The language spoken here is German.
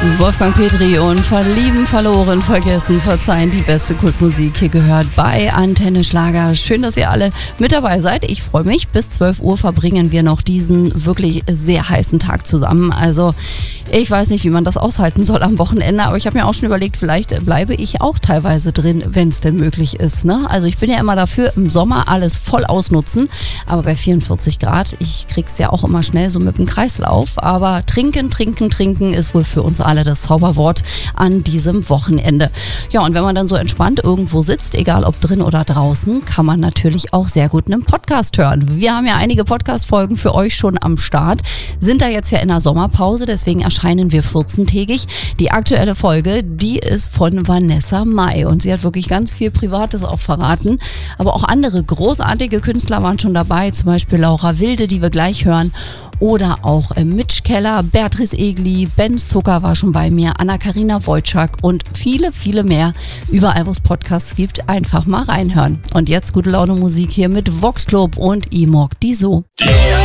Wolfgang Petri und Verlieben, verloren, vergessen, verzeihen, die beste Kultmusik hier gehört bei Antenne Schlager. Schön, dass ihr alle mit dabei seid. Ich freue mich. Bis 12 Uhr verbringen wir noch diesen wirklich sehr heißen Tag zusammen. Also ich weiß nicht, wie man das aushalten soll am Wochenende, aber ich habe mir auch schon überlegt, vielleicht bleibe ich auch teilweise drin, wenn es denn möglich ist. Ne? Also ich bin ja immer dafür, im Sommer alles voll ausnutzen, aber bei 44 Grad, ich krieg's ja auch immer schnell so mit dem Kreislauf, aber trinken ist wohl für uns alle das Zauberwort an diesem Wochenende. Ja, und wenn man dann so entspannt irgendwo sitzt, egal ob drin oder draußen, kann man natürlich auch sehr gut einen Podcast hören. Wir haben ja einige Podcast-Folgen für euch schon am Start, sind da jetzt ja in der Sommerpause, deswegen erscheinen wir 14-tägig. Die aktuelle Folge, die ist von Vanessa Mai und sie hat wirklich ganz viel Privates auch verraten, aber auch andere großartige Künstler waren schon dabei, zum Beispiel Laura Wilde, die wir gleich hören, oder auch Mitch Keller, Beatrice Egli, Ben Zucker war schon bei mir, Anna-Karina Wojcik und viele, viele mehr. Überall, wo es Podcasts gibt, einfach mal reinhören. Und jetzt gute Laune Musik hier mit Vox Club und Imog Diso.